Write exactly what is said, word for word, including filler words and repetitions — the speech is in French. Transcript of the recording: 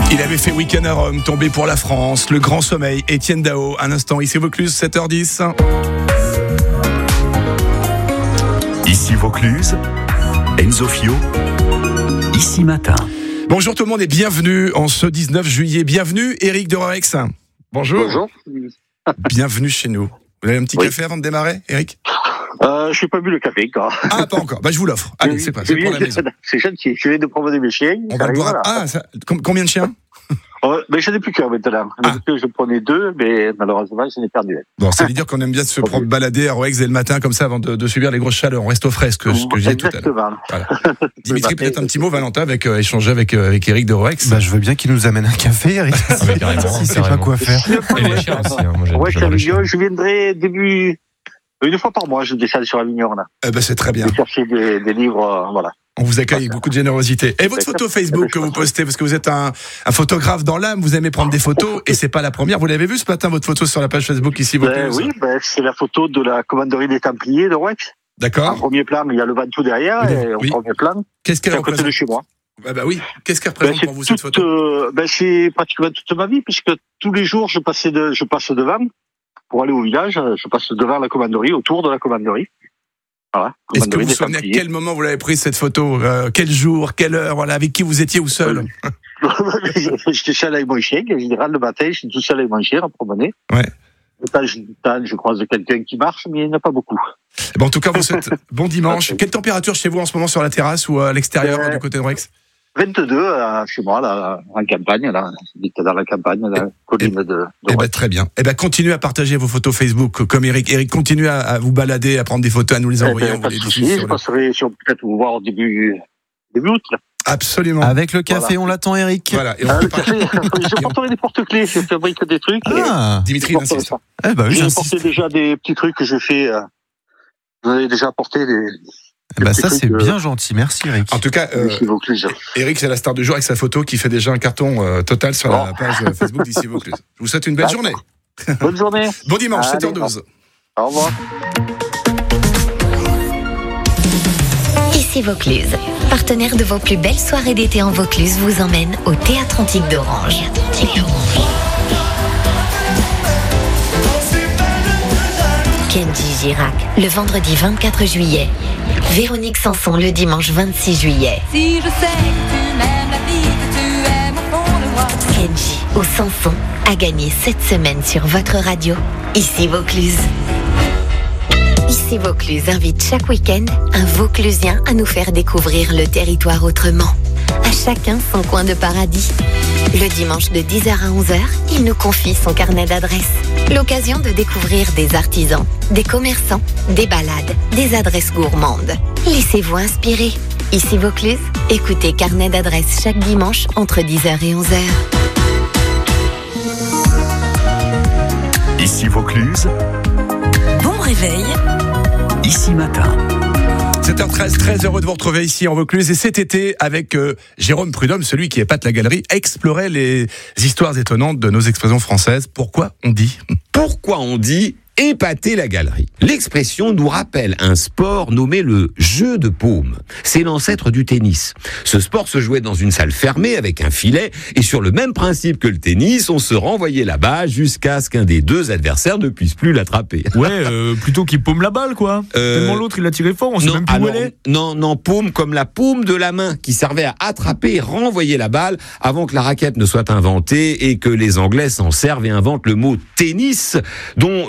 Il avait fait week-end à Rome, tombé pour la France, le grand sommeil, Étienne Dao. Un instant, ici Vaucluse, sept heures dix. Ici Vaucluse, Enzo Fio, ici matin. Bonjour tout le monde et bienvenue en ce dix-neuf juillet. Bienvenue Éric de Roex. Bonjour. Bonjour. Bienvenue chez nous. Vous avez un petit Oui. café avant de démarrer, Éric ? Euh, je n'ai pas bu le café encore. Ah, pas encore. Bah, je vous l'offre. Allez, c'est pas, c'est pour la maison. C'est gentil. Je viens de promener mes chiens. On va le boire. Ah, ça, com- combien de chiens ? Oh, mais je n'ai plus qu'un maintenant. Ah. Ah. Je prenais deux, mais malheureusement, je n'ai perdu un. Bon, ça veut dire qu'on aime bien se prendre balader à Roex dès le matin, comme ça, avant de, de subir les grosses chaleurs. On reste au frais, ce que, ce que j'ai dit tout à l'heure. Exactement. Voilà. Dimitri, peut-être un petit mot, Valentin, avec euh, échanger avec euh, avec Éric de Roex. Bah, je veux bien qu'il nous amène un café, Eric. Ah bah, carrément, Si c'est carrément. pas quoi faire. Et les chiens aussi, hein. Moi, j'aime- Ouais, j'adore les chiens. Avignon, je viendrai début, une fois par mois, je descends sur Avignon, là. Eh ben, c'est très bien. Je chercher des, des livres, euh, voilà. On vous accueille avec beaucoup de générosité. Et votre photo Facebook que vous postez, parce que vous êtes un, un photographe dans l'âme, vous aimez prendre des photos, et c'est pas la première. Vous l'avez vu ce matin, votre photo sur la page Facebook ici, Ben, Vaucluse ? oui, ben, c'est la photo de la commanderie des Templiers de Roex. En D'accord. premier plan, il y a le Ventoux derrière, Oui, et au oui. premier plan, Qu'est-ce c'est qu'elle à côté représente ? de chez moi. Ah bah oui. Qu'est-ce qu'elle Ben, représente c'est pour vous cette toute, photo ? euh, ben, c'est pratiquement toute ma vie, puisque tous les jours, je passais de, je passe devant pour aller au village. Je passe devant la commanderie, autour de la commanderie. Voilà. Est-ce que Commanderie vous vous des souvenez à Templiers. quel moment vous l'avez prise cette photo ? Euh, Quel jour ? Quelle heure ? Voilà, avec qui vous étiez ou seul ? J'étais seul avec mon chien. En général, le matin, je suis tout seul avec mon chien à promener. Ouais. De temps en temps, je croise quelqu'un qui marche, mais il n'y en a pas beaucoup. Eh ben, en tout cas, vous souhaite bon dimanche. Quelle température chez vous en ce moment sur la terrasse ou à l'extérieur Euh, du côté de Roex ? vingt-deux euh, chez moi, là, en campagne, là. J'habite dans la campagne, dans la colline de, de Eh ben, Roex. très bien. Eh ben, continuez à partager vos photos Facebook comme Eric. Eric, continuez à, à vous balader, à prendre des photos, à nous les Eh envoyer. ben, on pas vous de les souci, diffuse je sur le- passerai sur peut-être vous voir au début, début août, là. Absolument. Avec le café, Voilà. on l'attend, Eric. Voilà. Et on Ah, peut le pas- café, je porterai des porte-clés, je fabrique des trucs. et Ah, Dimitri, je porterai insiste. ça. eh bah oui, J'ai j'insiste. apporté déjà des petits trucs que je fais. Euh, vous avez déjà apporté des. Eh bah, des ça, petits c'est trucs, bien gentil. Merci, Eric. En tout cas, euh, d'ici Vaucluse. Eric, c'est la star du jour avec sa photo qui fait déjà un carton euh, total sur la Oh. page euh, Facebook d'ici Vaucluse. Je vous souhaite une belle Ah. journée. Bonne journée. Bon dimanche, Allez, sept heures douze. Au revoir. Ici Vaucluse, partenaire de vos plus belles soirées d'été en Vaucluse, vous emmène au Théâtre Antique d'Orange. Kenji Girac, le vendredi vingt-quatre juillet. Véronique Sanson, le dimanche vingt-six juillet. Si je sais que tu m'aimes, la vie que tu aimes au fond de moi. Kenji ou Sanson a gagné cette semaine sur votre radio. Ici Vaucluse. Ici Vaucluse invite chaque week-end un Vauclusien à nous faire découvrir le territoire autrement. À chacun son coin de paradis. Le dimanche de dix heures à onze heures, il nous confie son carnet d'adresses. L'occasion de découvrir des artisans, des commerçants, des balades, des adresses gourmandes. Laissez-vous inspirer. Ici Vaucluse, écoutez Carnet d'adresses chaque dimanche entre dix heures et onze heures. Ici Vaucluse, Bon réveil. ici matin. sept heures treize, très heureux de vous retrouver ici en Vaucluse. Et cet été, avec euh, Jérôme Prudhomme, celui qui épate la galerie, explorer les histoires étonnantes de nos expressions françaises. Pourquoi on dit ? Pourquoi on dit épater la galerie ? L'expression nous rappelle un sport nommé le jeu de paume. C'est l'ancêtre du tennis. Ce sport se jouait dans une salle fermée avec un filet et sur le même principe que le tennis, on se renvoyait la balle jusqu'à ce qu'un des deux adversaires ne puisse plus l'attraper. Ouais, euh, plutôt qu'il paume la balle, quoi. Euh, Tellement l'autre, il a tiré fort, on sait Non, même plus où alors, elle est. non, non, paume comme la paume de la main qui servait à attraper et renvoyer la balle avant que la raquette ne soit inventée et que les Anglais s'en servent et inventent le mot tennis, dont